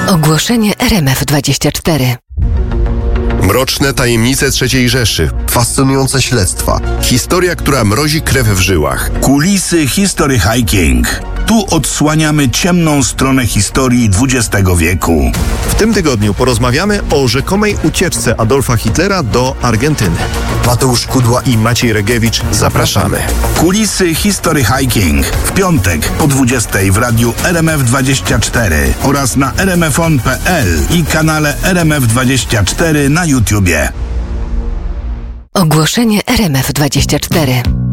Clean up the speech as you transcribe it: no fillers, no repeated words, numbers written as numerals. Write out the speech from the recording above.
Ogłoszenie RMF24. Mroczne tajemnice III Rzeszy. Fascynujące śledztwa. Historia, która mrozi krew w żyłach. Kulisy History Hiking. Tu odsłaniamy ciemną stronę historii XX wieku. W tym tygodniu porozmawiamy o rzekomej ucieczce Adolfa Hitlera do Argentyny. Mateusz Kudła i Maciej Regiewicz, zapraszamy. Kulisy History Hiking. W piątek po 20:00 w radiu RMF24 oraz na rmfon.pl i kanale RMF24 na YouTubie. Ogłoszenie RMF24.